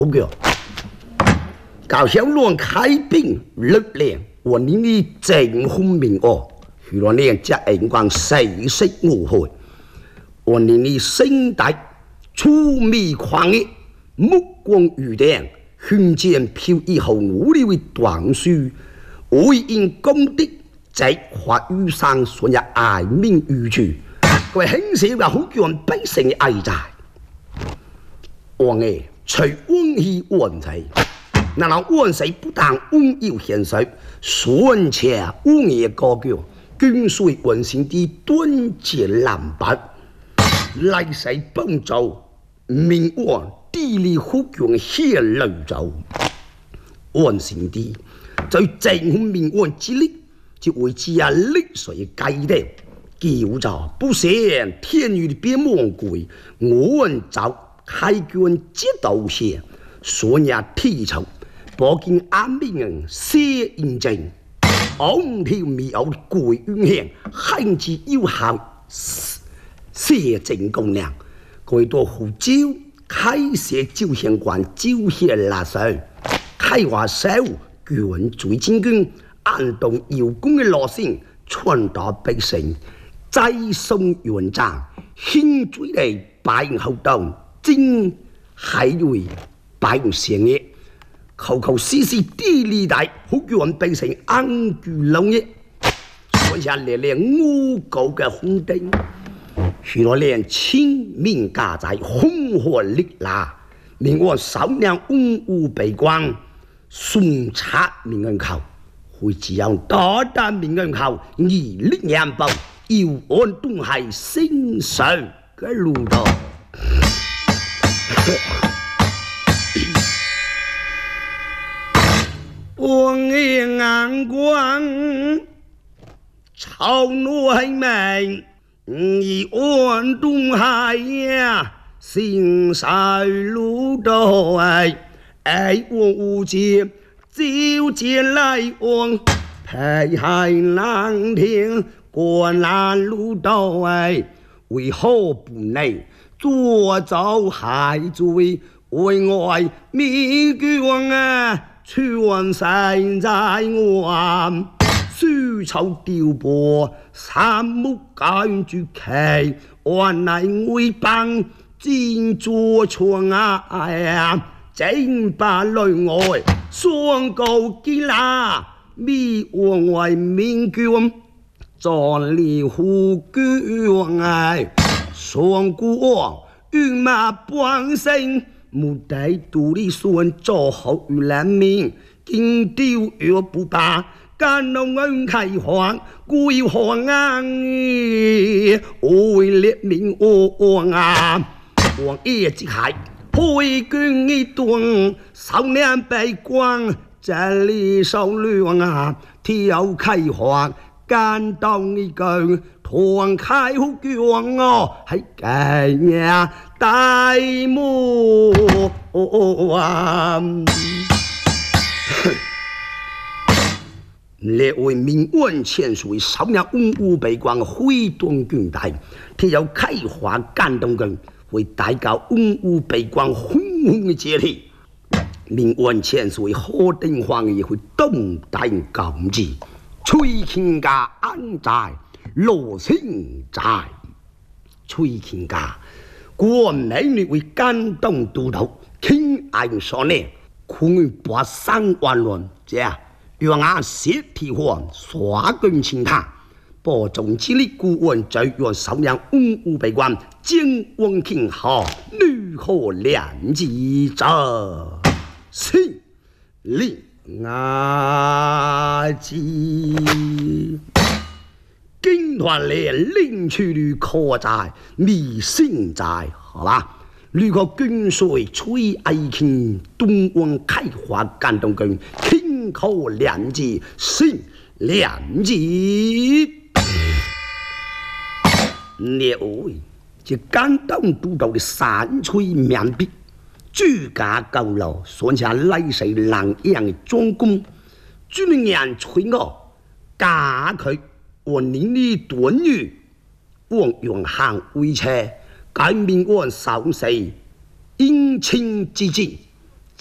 OK， 搞小乱开兵力量，我你政府民哦，许多年只眼光四色误会，我你声带出面狂野，目光如电，胸前飘逸后努力为短书，为因功德在法语上算也爱民如主，佢很少嘅好叫人百姓嘅爱在，王爷。随瘟疫瘟灾，那老瘟灾不但瘟有现实，顺且瘟疫高叫，跟随瘟神的端节南北，来世帮助民瘟地理福强显露走，瘟神的在政府民瘟之力，就为之啊力水改定，叫做不善天雨的边望鬼，我走。开军接道线，所以提出北京安民人写认证，昂条未有贵运行，限制有效写证功能，佢多号召开设照相馆，照相垃圾，开话手军最精军，按动摇工嘅路线，传达百姓，再送元章，兴追嚟百后动。真海瑞百用成业，口口声声地理大，好叫人变成安居乐业。所以列列五狗嘅红灯，许多连清明家在红火烈辣，令我少年五五被光，送察民人口，会只样大胆民人口，义力严暴，要按东海身上嘅路道。王爷眼光朝内面，以安东海呀，心晒路道哎，我无节就见来往，陪海难听，过难路道为何不内？做走海罪，为爱灭疆啊！全身在我，苏州雕波，三木间住旗，万来为帮，战作窗啊！正把内外双高见啦，灭亡为民疆，壮烈护疆双国与马帮生，目的独立算做好与人民，经丢若不罢，干农恩开荒，归荒为列民王王爷之海，挥军一顿，少年被光，这里少量跳开荒。感动一句，团开好强哦，係嘅呀，大幕列为民安千岁，少年五被光挥动军队，他有开花感动嘅，會大教五被光轰轰嘅接力，民安千岁何等皇也會東大感知。崔卿家安在羅星在？崔卿家國美女為感動督導，傾愛所念，空把三萬論這讓俺寫題環耍軍情他，播種之力顧問在讓手人五被關，將王傾下如何兩字者？是令子經團連領取率可在未升在，好吧？如果跟隨崔愛卿東王開發感動根，傾口兩字升兩字，列位就感動督導的三吹面壁。居家高樓，算下來世人樣嘅裝工，專人吹我，假佢我年呢短語，往用行威車，解面按手勢，應清之戰。